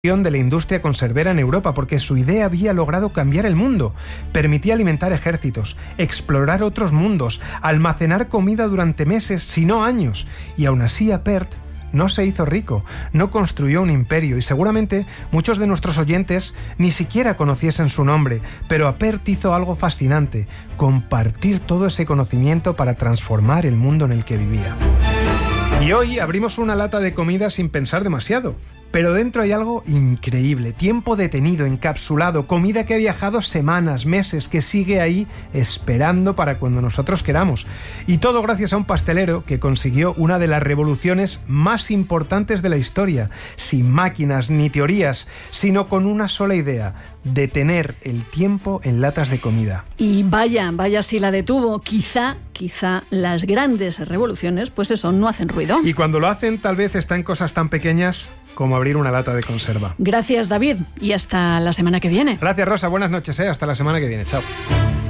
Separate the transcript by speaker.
Speaker 1: de la industria conservera en Europa, porque su idea había logrado cambiar el mundo. Permitía alimentar ejércitos, explorar otros mundos, almacenar comida durante meses, si no años. Y aún así Appert no se hizo rico, no construyó un imperio, y seguramente muchos de nuestros oyentes ni siquiera conociesen su nombre, pero Appert hizo algo fascinante: compartir todo ese conocimiento para transformar el mundo en el que vivía. Y hoy abrimos una lata de comida sin pensar demasiado, pero dentro hay algo increíble: tiempo detenido, encapsulado, comida que ha viajado semanas, meses, que sigue ahí esperando para cuando nosotros queramos. Y todo gracias a un pastelero que consiguió una de las revoluciones más importantes de la historia, sin máquinas ni teorías, sino con una sola idea: detener el tiempo en latas de comida.
Speaker 2: Y vaya si la detuvo. Quizá las grandes revoluciones, pues eso, no hacen ruido.
Speaker 1: Y cuando lo hacen, tal vez está en cosas tan pequeñas como abrir una lata de conserva.
Speaker 2: Gracias, David, y hasta la semana que viene.
Speaker 1: Gracias, Rosa, buenas noches, hasta la semana que viene, chao.